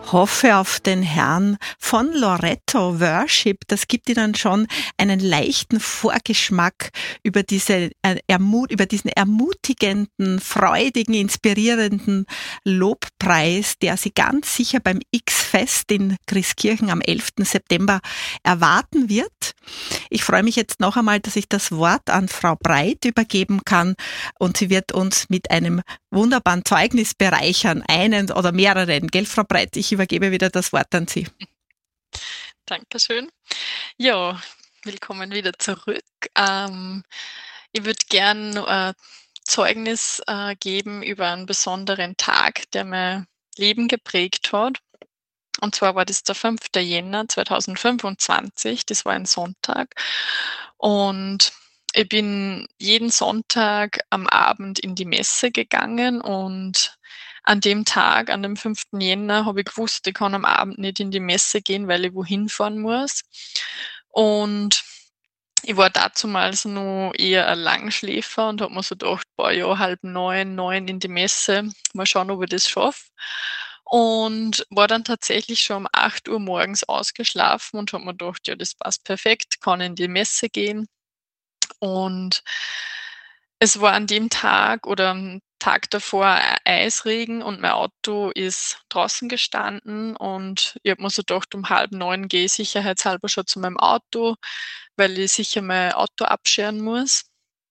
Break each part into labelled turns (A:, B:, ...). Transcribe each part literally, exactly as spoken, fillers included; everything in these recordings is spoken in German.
A: Hoffe auf den Herrn von Loretto Worship. Das gibt Ihnen schon einen leichten Vorgeschmack über diese, äh, ermut, über diesen ermutigenden, freudigen, inspirierenden Lobpreis, der Sie ganz sicher beim X-Fest in Grieskirchen am elften September erwarten wird. Ich freue mich jetzt noch einmal, dass ich das Wort an Frau Breit übergeben kann und sie wird uns mit einem wunderbaren Zeugnis bereichern, einen oder mehreren. Gell, Frau Breit? Ich übergebe wieder das Wort an Sie.
B: Dankeschön. Ja, willkommen wieder zurück. Ähm, ich würde gern äh, Zeugnis äh, geben über einen besonderen Tag, der mein Leben geprägt hat. Und zwar war das der fünfte Jänner zweitausendfünfundzwanzig. Das war ein Sonntag. Und ich bin jeden Sonntag am Abend in die Messe gegangen und an dem Tag, an dem fünften Jänner, habe ich gewusst, ich kann am Abend nicht in die Messe gehen, weil ich wohin fahren muss. Und ich war dazumals noch eher ein Langschläfer und habe mir so gedacht, boah, ja, halb neun, neun in die Messe, mal schauen, ob ich das schaffe. Und war dann tatsächlich schon um acht Uhr morgens ausgeschlafen und habe mir gedacht, ja, das passt perfekt, kann in die Messe gehen. Und es war an dem Tag oder am Tag davor Ei Eisregen und mein Auto ist draußen gestanden und ich habe mir so gedacht, um halb neun gehe ich sicherheitshalber schon zu meinem Auto, weil ich sicher mein Auto abscheren muss.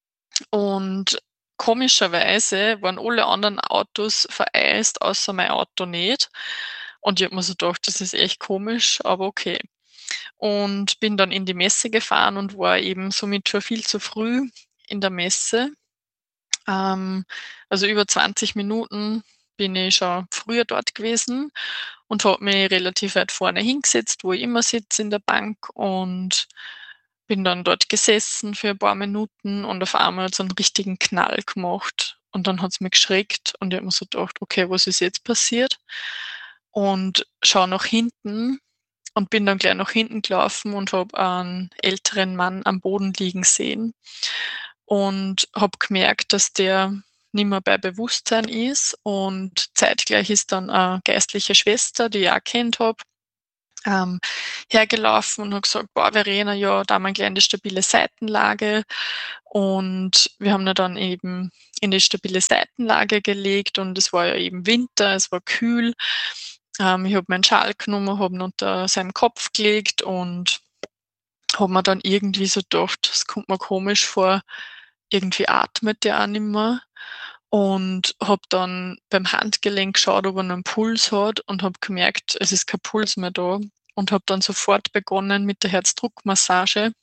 B: Und komischerweise waren alle anderen Autos vereist, außer mein Auto nicht. Und ich habe mir so gedacht, das ist echt komisch, aber okay. Und bin dann in die Messe gefahren und war eben somit schon viel zu früh in der Messe. Ähm, also über zwanzig Minuten bin ich schon früher dort gewesen und habe mich relativ weit vorne hingesetzt, wo ich immer sitze in der Bank und bin dann dort gesessen für ein paar Minuten und auf einmal hat's einen richtigen Knall gemacht und dann hat's mich geschreckt und ich habe mir so gedacht: „Okay, was ist jetzt passiert?“ Und schaue nach hinten und bin dann gleich nach hinten gelaufen und habe einen älteren Mann am Boden liegen sehen und habe gemerkt, dass der nicht mehr bei Bewusstsein ist und zeitgleich ist dann eine geistliche Schwester, die ich auch kennt habe, ähm, hergelaufen und hat gesagt: „Boah, Verena, ja, da haben wir gleich in die stabile Seitenlage.“ Und wir haben ihn dann eben in die stabile Seitenlage gelegt und es war ja eben Winter, es war kühl. Ähm, ich habe meinen Schal genommen, habe ihn unter seinen Kopf gelegt und habe mir dann irgendwie so gedacht, das kommt mir komisch vor, irgendwie atmet der auch nicht mehr. Und habe dann beim Handgelenk geschaut, ob er noch 'n Puls hat und habe gemerkt, es ist kein Puls mehr da und habe dann sofort begonnen mit der Herzdruckmassage.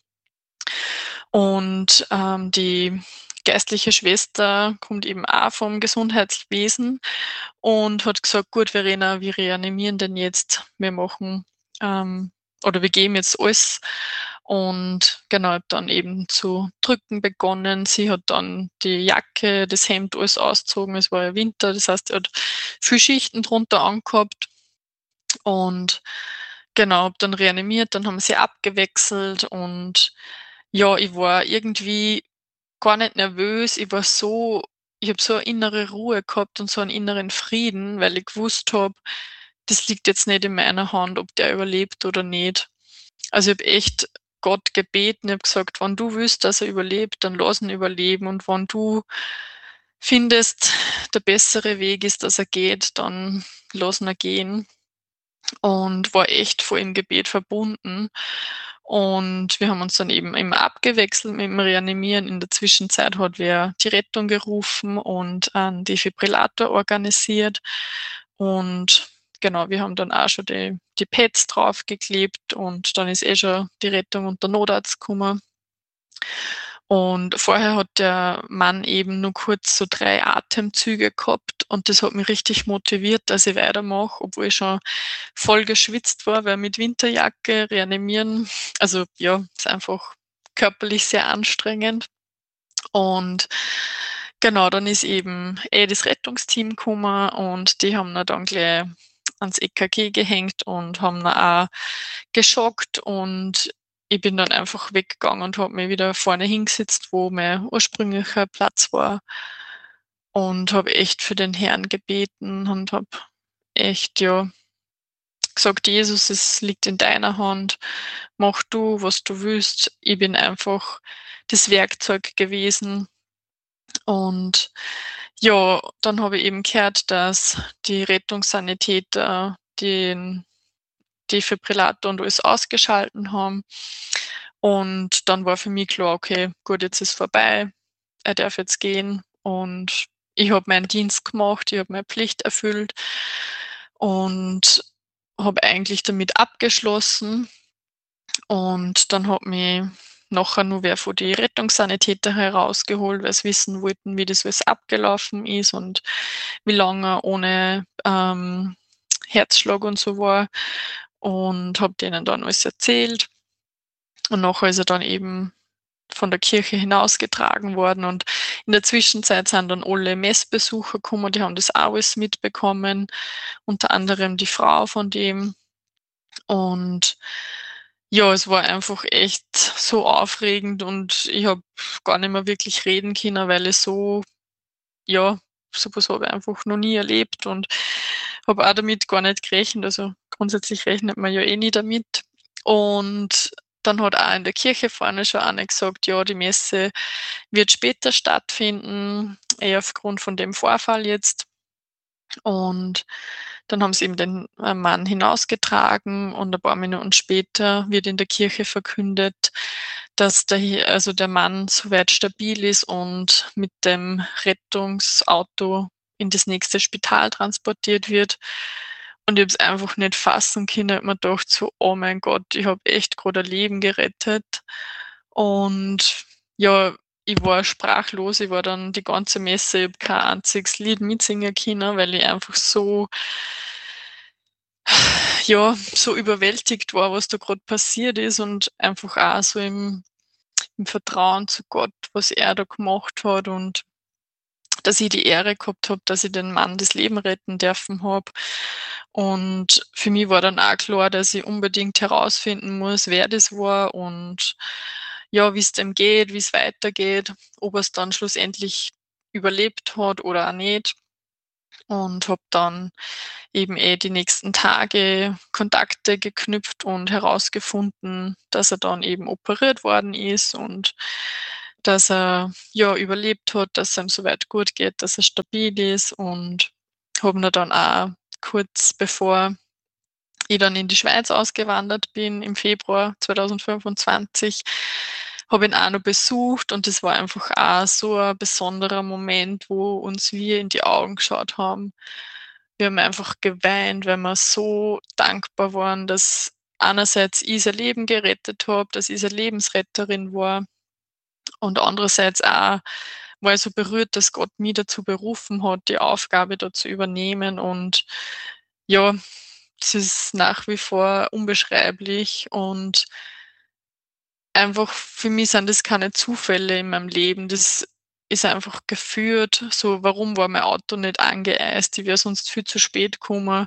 B: Und, ähm, die geistliche Schwester kommt eben auch vom Gesundheitswesen und hat gesagt: „Gut, Verena, wir reanimieren den jetzt. Wir machen, ähm oder wir geben jetzt alles.“ Und genau, habe dann eben zu drücken begonnen. Sie hat dann die Jacke, das Hemd, alles ausgezogen. Es war ja Winter, das heißt, sie hat viel Schichten drunter angehabt und genau, habe dann reanimiert, dann haben wir sie abgewechselt und ja, ich war irgendwie gar nicht nervös. Ich war so ich habe so 'ne innere Ruhe gehabt und so einen inneren Frieden, weil ich gewusst habe, das liegt jetzt nicht in meiner Hand, ob der überlebt oder nicht. Also, ich habe echt Gott gebeten. Ich habe gesagt: „Wenn du willst, dass er überlebt, dann lass ihn überleben und wenn du findest, der bessere Weg ist, dass er geht, dann lass ihn auch gehen.“ Und war echt voll im Gebet verbunden. Und wir haben uns dann eben immer abgewechselt mit dem Reanimieren. In der Zwischenzeit hat wer die Rettung gerufen und einen Defibrillator organisiert. Und genau, wir haben dann auch schon die die Pads draufgeklebt und dann ist eh schon die Rettung und der Notarzt gekommen. Und vorher hat der Mann eben nur kurz so drei Atemzüge gehabt und das hat mich richtig motiviert, dass ich weitermache, obwohl ich schon voll geschwitzt war, weil mit Winterjacke reanimieren, also ja, ist einfach körperlich sehr anstrengend. Und genau, dann ist eben eh das Rettungsteam gekommen und die haben ihn dann gleich ans E K G gehängt und haben ihn auch geschockt und ich bin dann einfach weggegangen und habe mich wieder vorne hingesetzt, wo mein ursprünglicher Platz war und habe echt für den Herrn gebeten und habe echt, ja, gesagt: „Jesus, es liegt in deiner Hand. Mach du, was du willst.“ Ich bin einfach das Werkzeug gewesen. Und ja, dann habe ich eben gehört, dass die Rettungssanitäter den Defibrillator und alles ausgeschalten haben. Und dann war für mich klar: „Okay, gut, jetzt ist vorbei. Er darf jetzt gehen.“ Und ich habe meinen Dienst gemacht, ich habe meine Pflicht erfüllt und habe eigentlich damit abgeschlossen. Und dann hat mich nachher nur wer von die Rettungssanitäter herausgeholt, weil sie wissen wollten, wie das alles abgelaufen ist und wie lange er ohne, ähm, Herzschlag und so war, und habe denen dann alles erzählt. Und nachher ist er dann eben von der Kirche hinausgetragen worden, und in der Zwischenzeit sind dann alle Messbesucher gekommen, die haben das auch alles mitbekommen, unter anderem die Frau von dem. Und ja, es war einfach echt so aufregend, und ich habe gar nicht mehr wirklich reden können, weil ich so ja, so was habe ich einfach noch nie erlebt und habe auch damit gar nicht gerechnet. Also, grundsätzlich rechnet man ja eh nie damit. Und dann hat auch in der Kirche vorne schon einer gesagt: „Ja, die Messe wird später stattfinden, eh aufgrund von dem Vorfall jetzt.“ Und dann haben sie eben den, äh, Mann hinausgetragen, und ein paar Minuten später wird in der Kirche verkündet, dass der hi also der Mann soweit stabil ist und mit dem Rettungsauto in das nächste Spital transportiert wird. Und ich habe es einfach nicht fassen können. Ich habe mir gedacht so: „Oh mein Gott, ich habe echt gerade ein Leben gerettet.“ Und ja, ich war sprachlos. Ich war dann die ganze Messe, ich habe kein einziges Lied mitsingen können, weil ich einfach so ja, so überwältigt war, was da grad passiert ist, und einfach auch so im im Vertrauen zu Gott, was er da gemacht hat, und dass ich die Ehre gehabt habe, dass ich den Mann das Leben retten dürfen habe. Und für mich war dann auch klar, dass ich unbedingt herausfinden muss, wer das war und ja, wie's dem geht, wie's weitergeht, ob er's dann schlussendlich überlebt hat oder auch nicht. Und habe dann eben eh die nächsten Tage Kontakte geknüpft und herausgefunden, dass er dann eben operiert worden ist und dass er, ja, überlebt hat, dass es ihm so weit gut geht, dass er stabil ist, und habe ihn dann auch kurz bevor ich dann in die Schweiz ausgewandert bin im Februar zweitausendfünfundzwanzig, habe ihn auch noch besucht, und das war einfach auch so ein besonderer Moment, wo uns wir in die Augen geschaut haben. Wir haben einfach geweint, weil wir so dankbar waren, dass einerseits ich sein Leben gerettet habe, dass ich seine Lebensretterin war, und andererseits auch war ich so berührt, dass Gott mich dazu berufen hat, die Aufgabe da zu übernehmen, und ja, das ist nach wie vor unbeschreiblich, und einfach für mich sind das keine Zufälle in meinem Leben. Das ist einfach geführt. So: „Warum war mein Auto nicht angeeist? Ich wäre sonst viel zu spät gekommen.“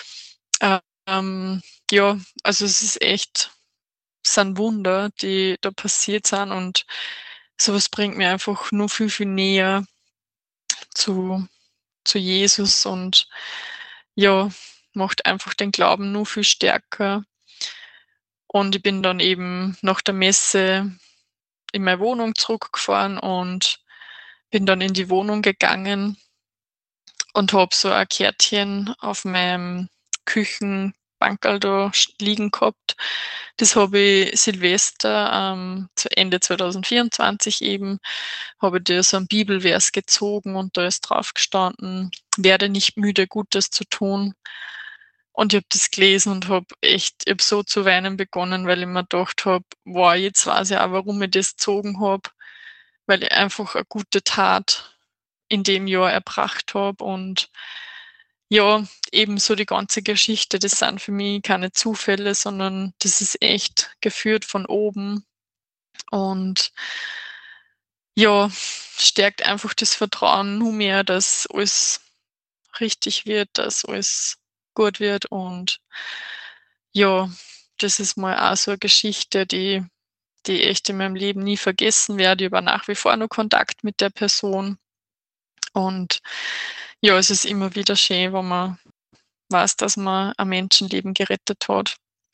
B: Ähm, ja, also es ist echt sind Wunder, die da passiert sind, und so was bringt mich einfach nur viel, viel näher zu zu Jesus, und ja, macht einfach den Glauben nur viel stärker. Und ich bin dann eben nach der Messe in meine Wohnung zurückgefahren und bin dann in die Wohnung gegangen und habe so ein Kärtchen auf meinem Küchenbankerl da sch liegen gehabt. Das habe ich Silvester, ähm, zu Ende zweitausendvierundzwanzig eben, habe ich dir so 'n Bibelvers gezogen, und da ist drauf gestanden: „Werde nicht müde, Gutes zu tun.“ Und ich habe das gelesen und habe echt ich habe so zu weinen begonnen, weil ich mir gedacht habe: „Wow, jetzt weiß ich auch, warum ich das gezogen habe“, weil ich einfach eine gute Tat in dem Jahr erbracht habe, und ja, ebenso die ganze Geschichte, das sind für mich keine Zufälle, sondern das ist echt geführt von oben, und ja, stärkt einfach das Vertrauen nur mehr, dass alles richtig wird, dass alles gut wird, und ja, das ist mal auch so 'ne Geschichte, die die ich echt in meinem Leben nie vergessen werde. Ich habe auch nach wie vor noch Kontakt mit der Person, und ja, es ist immer wieder schön, wenn man weiß, dass man ein Menschenleben gerettet hat.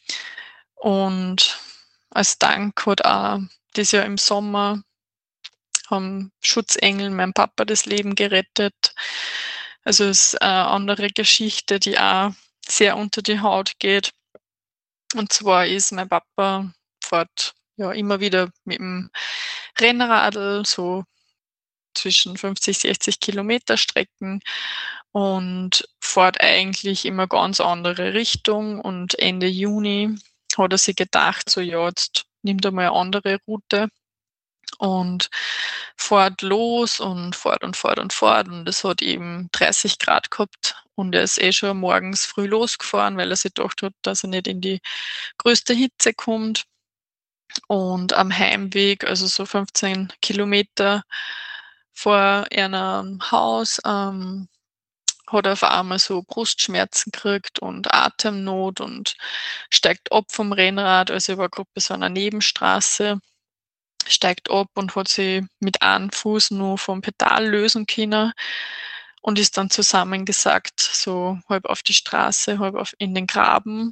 B: Und als Dank hat auch dieses Jahr im Sommer haben Schutzengel meinem Papa das Leben gerettet. Also es ist eine andere Geschichte, die auch sehr unter die Haut geht. Und zwar ist mein Papa fährt ja immer wieder mit dem Rennradl so zwischen fünfzig, sechzig Kilometer Strecken und fährt eigentlich immer ganz andere Richtung. Und Ende Juni hat er sich gedacht, so ja, jetzt nimmt er mal eine andere Route und fährt los und fährt und fährt und fährt. Und es hat eben dreißig Grad gehabt und er ist eh schon morgens früh losgefahren, weil er sich gedacht hat, dass er nicht in die größte Hitze kommt. Und am Heimweg, also so fünfzehn Kilometer vor ihrem Haus, ähm, hat er auf einmal so Brustschmerzen gekriegt und Atemnot und steigt ab vom Rennrad. Also er war grad bei so einer Nebenstraße, steigt ab und hat sich mit einem Fuß nur vom Pedal lösen können und ist dann zusammengesackt, so halb auf die Straße, halb auf in den Graben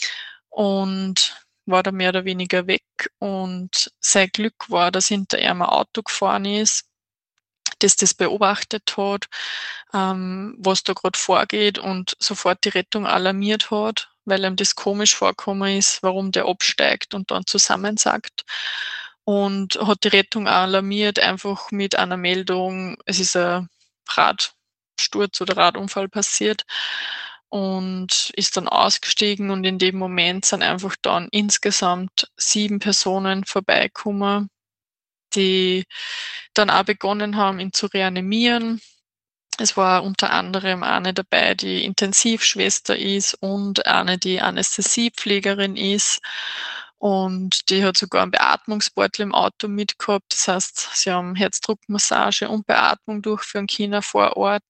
B: und war da mehr oder weniger weg. Und sein Glück war, dass hinter ihm ein Auto gefahren ist, das das beobachtet hat, ähm, was da grad vorgeht und sofort die Rettung alarmiert hat, weil ihm das komisch vorgekommen ist, warum der absteigt und dann zusammensackt. Und hat die Rettung auch alarmiert, einfach mit einer Meldung, es ist ein Radsturz oder Radunfall passiert und ist dann ausgestiegen und in dem Moment sind einfach dann insgesamt sieben Personen vorbeigekommen, die dann auch begonnen haben, ihn zu reanimieren. Es war unter anderem eine dabei, die Intensivschwester ist und eine, die Anästhesiepflegerin ist. Und die hat sogar 'n Beatmungsbeutel im Auto mitgehabt. Das heißt, sie haben Herzdruckmassage und Beatmung durchführen können vor Ort.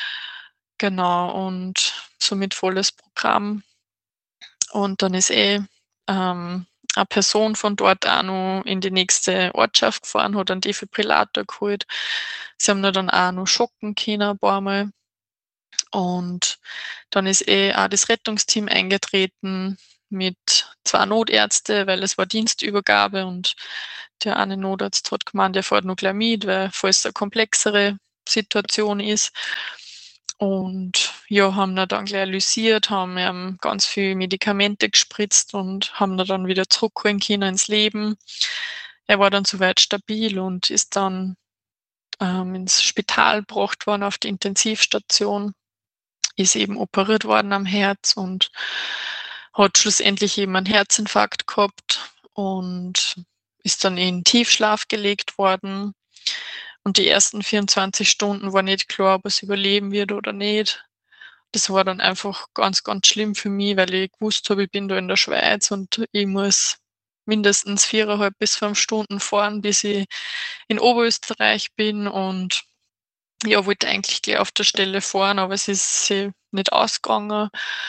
B: Genau, und somit volles Programm. Und dann ist eh, ähm, eine Person von dort auch noch in die nächste Ortschaft gefahren, hat einen Defibrillator geholt. Sie haben ihn dann auch noch schocken können ein paarmal. Und dann ist eh auch das Rettungsteam eingetreten mit zwei Notärzte, weil es war Dienstübergabe und der eine Notarzt hat gemeint, er fährt nur gleich mit, weil falls eine komplexere Situation ist. Und ja, haben ihn dann gleich lysiert, haben ihm ganz viel Medikamente gespritzt und haben ihn dann wieder zurückholen können ins Leben. Er war dann so weit stabil und ist dann, ähm, ins Spital gebracht worden auf die Intensivstation, ist eben operiert worden am Herz und hat schlussendlich eben einen Herzinfarkt gehabt und ist dann in Tiefschlaf gelegt worden. Und die ersten vierundzwanzig Stunden war nicht klar, ob er's überleben wird oder nicht. Das war dann einfach ganz, ganz schlimm für mich, weil ich gewusst habe, ich bin da in der Schweiz und ich muss mindestens viereinhalb bis fünf Stunden fahren, bis ich in Oberösterreich bin und ja, wollte eigentlich gleich auf der Stelle fahren, aber es ist sich nicht ausgegangen.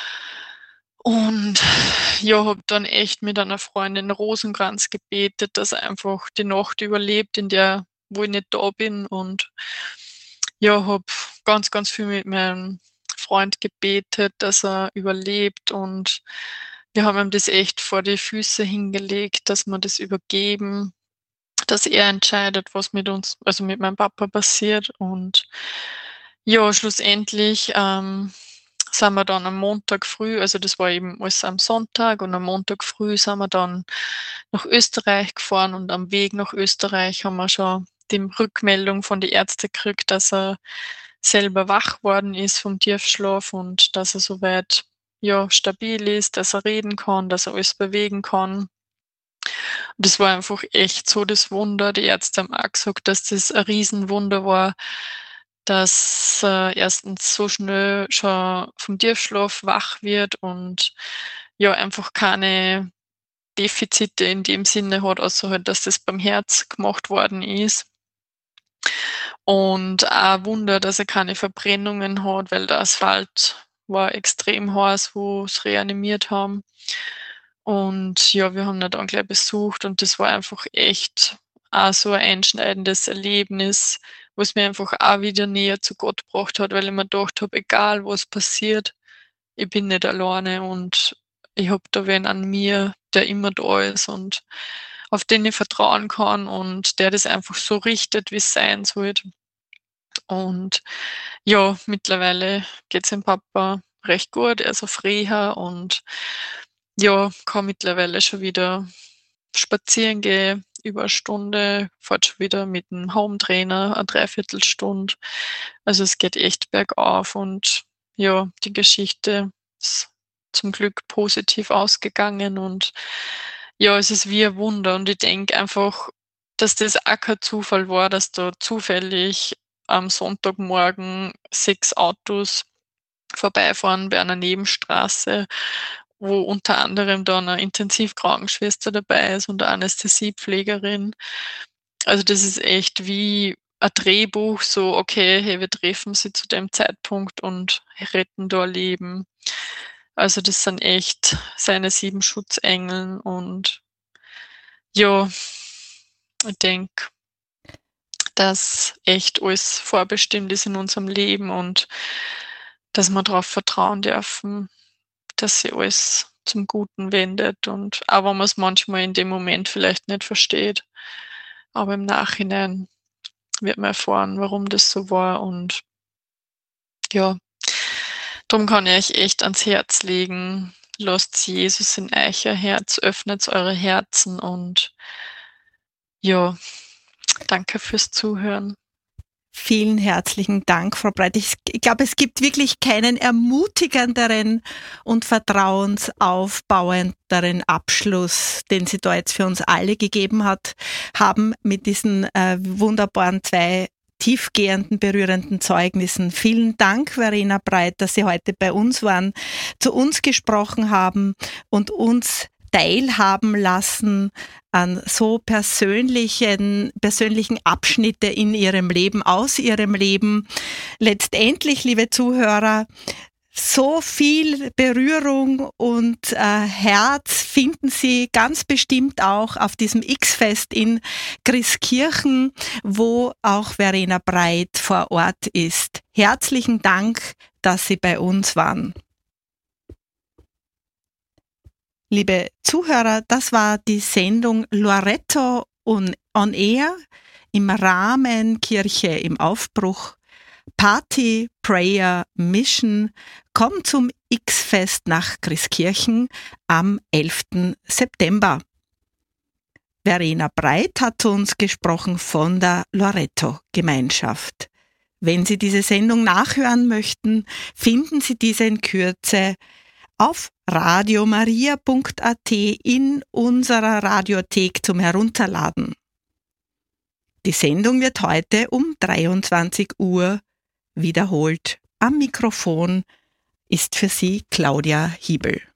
B: Und ja, habe dann echt mit einer Freundin Rosenkranz gebetet, dass er einfach die Nacht überlebt, in der wo ich nicht da bin und ja, habe ganz, ganz viel mit meinem Freund gebetet, dass er überlebt und wir haben ihm das echt vor die Füße hingelegt, dass wir das übergeben, dass er entscheidet, was mit uns also mit meinem Papa passiert und ja, schlussendlich, ähm, sind wir dann am Montag früh also das war eben alles am Sonntag und am Montag früh sind wir dann nach Österreich gefahren und am Weg nach Österreich haben wir schon die Rückmeldung von die Ärzte gekriegt, dass er selber wach worden ist vom Tiefschlaf und dass er so weit, ja, stabil ist, dass er reden kann, dass er alles bewegen kann. Und das war einfach echt so das Wunder. Die Ärzte haben auch gesagt, dass das ein Riesenwunder war, dass er erstens so schnell schon vom Tiefschlaf wach wird und ja, einfach keine Defizite in dem Sinne hat, außer halt, dass das beim Herz gemacht worden ist. Und auch ein Wunder, dass er keine Verbrennungen hat, weil der Asphalt war extrem heiß, wo sie reanimiert haben. Und ja, wir haben ihn dann gleich besucht und das war einfach echt auch so ein einschneidendes Erlebnis, was mir einfach auch wieder näher zu Gott gebracht hat, weil ich mir gedacht habe, egal was passiert, ich bin nicht alleine und ich habe da wen an mir, der immer da ist und auf den ich vertrauen kann und der das einfach so richtet, wie es sein sollte. Und ja, mittlerweile geht's dem Papa recht gut. Er ist auf Reha und ja, kann mittlerweile schon wieder spazieren gehen, über 'ne Stunde, fährt schon wieder mit dem Hometrainer eine Dreiviertelstunde. Also, es geht echt bergauf und ja, die Geschichte ist zum Glück positiv ausgegangen und ja, es ist wie ein Wunder und ich denke einfach, dass das auch kein Zufall war, dass da zufällig am Sonntagmorgen sechs Autos vorbeifahren bei einer Nebenstraße, wo unter anderem dann 'ne Intensivkrankenschwester dabei ist und 'ne Anästhesiepflegerin. Also, das ist echt wie ein Drehbuch, so: „Okay, hey, wir treffen sie zu dem Zeitpunkt und retten da ein Leben.“ Also, das sind echt seine sieben Schutzengel und ja, ich denke, dass echt alles vorbestimmt ist in unserem Leben und dass wir darauf vertrauen dürfen, dass sich alles zum Guten wendet und auch wenn man's manchmal in dem Moment vielleicht nicht versteht, aber im Nachhinein wird man erfahren, warum das so war und ja, drum kann ich euch echt ans Herz legen: Lasst Jesus in euer Herz, öffnet eure Herzen und ja, danke fürs Zuhören.
A: Vielen herzlichen Dank, Frau Breit. Ich, ich glaube, es gibt wirklich keinen ermutigenderen und vertrauensaufbauenderen Abschluss, den Sie da jetzt für uns alle gegeben hat, haben mit diesen äh, wunderbaren zwei tiefgehenden, berührenden Zeugnissen. Vielen Dank, Verena Breit, dass Sie heute bei uns waren, zu uns gesprochen haben und uns teilhaben lassen an so persönlichen, persönlichen Abschnitte in ihrem Leben, aus ihrem Leben. Letztendlich, liebe Zuhörer, so viel Berührung und äh, Herz finden Sie ganz bestimmt auch auf diesem X-Fest in Christkirchen, wo auch Verena Breit vor Ort ist. Herzlichen Dank, dass Sie bei uns waren. Liebe Zuhörer, das war die Sendung Loreto on, on Air im Rahmen Kirche im Aufbruch. Party, Prayer, Mission. Komm zum X-Fest nach Christkirchen am elften September. Verena Breit hat zu uns gesprochen von der Loreto-Gemeinschaft. Wenn Sie diese Sendung nachhören möchten, finden Sie diese in Kürze auf radiomaria punkt at in unserer Radiothek zum Herunterladen. Die Sendung wird heute um dreiundzwanzig Uhr wiederholt. Am Mikrofon ist für Sie Claudia Hiebel.